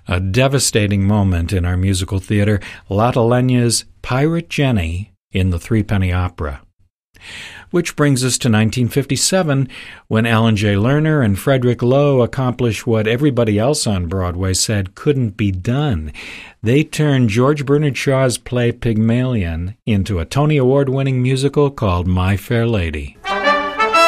A devastating moment in our musical theater, Lotte Lenya's Pirate Jenny in the Threepenny Opera. Which brings us to 1957, when Alan J. Lerner and Frederick Loewe accomplish what everybody else on Broadway said couldn't be done. They turned George Bernard Shaw's play Pygmalion into a Tony Award-winning musical called My Fair Lady.